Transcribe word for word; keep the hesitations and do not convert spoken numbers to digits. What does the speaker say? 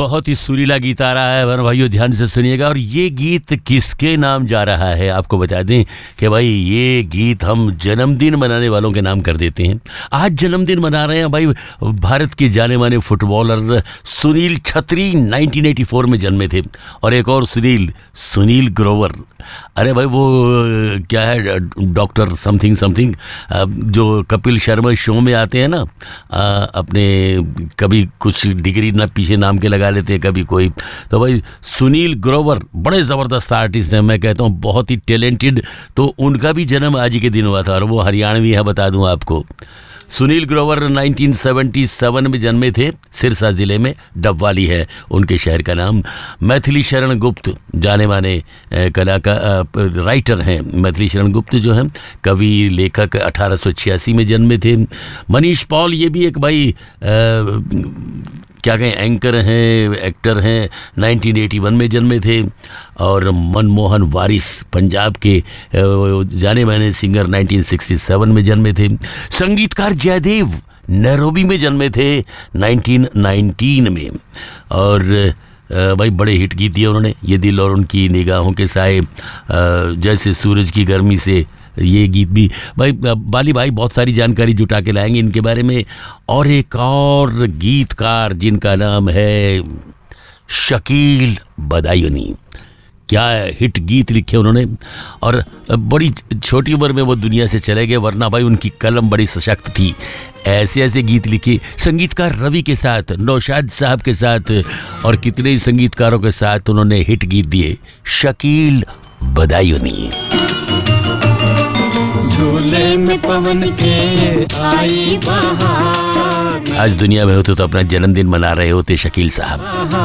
बहुत ही सुरीला गीत आ रहा है मेरे भाइयों, ध्यान से सुनिएगा। और ये गीत किसके नाम जा रहा है आपको बता दें कि भाई ये गीत हम जन्मदिन मनाने वालों के नाम कर देते हैं। आज जन्मदिन मना रहे हैं भाई भारत के जाने माने footballer Sunil Chhetri, nineteen eighty four में जन्मे थे। और एक और सुनील, सुनील ग्रोवर, अरे भाई वो क्या है, डॉक्टर समथिंग समथिंग, जो कपिल शर्मा शो में आते हैं ना, अपने कभी कुछ डिग्री ना पीछे नाम के लगा लेते हैं, कभी कोई। तो भाई सुनील ग्रोवर बड़े ज़बरदस्त आर्टिस्ट हैं, मैं कहता हूँ बहुत ही टैलेंटेड। तो उनका भी जन्म आज ही के दिन हुआ था और वो हरियाणवी है, बता दूँ आपको। Sunil Grover nineteen seventy seven में जन्मे थे, सिरसा ज़िले में, डबवाली है उनके शहर का नाम। मैथिली शरण गुप्त जाने माने कलाकार राइटर हैं। मैथिली शरण गुप्त जो हैं कवि लेखक अठारह सौ छियासी में जन्मे थे। मनीष पॉल ये भी एक भाई आ, क्या कहें, एंकर हैं, एक्टर हैं, नाइनटीन एटी वन में जन्मे थे। और मनमोहन वारिस पंजाब के जाने माने सिंगर नाइनटीन सिक्सटी सेवन में जन्मे थे। संगीतकार जयदेव नैरोबी में जन्मे थे नाइनटीन नाइनटीन में। और भाई बड़े हिट गीत दिए उन्होंने, ये दिल और उनकी निगाहों के साए, जैसे सूरज की गर्मी से, ये गीत भी। भाई बाली भाई बहुत सारी जानकारी जुटा के लाएंगे इनके बारे में। और एक और गीतकार जिनका नाम है शकील बदायूनी, क्या हिट गीत लिखे उन्होंने। और बड़ी छोटी उम्र में वो दुनिया से चले गए, वरना भाई उनकी कलम बड़ी सशक्त थी, ऐसे ऐसे गीत लिखे। संगीतकार रवि के साथ, नौशाद साहब के साथ और कितने ही संगीतकारों के साथ उन्होंने हिट गीत दिए। शकील बदायूनी। झूले में पवन के आई बहार। आज दुनिया में होते तो अपना जन्मदिन मना रहे होते शकील साहब।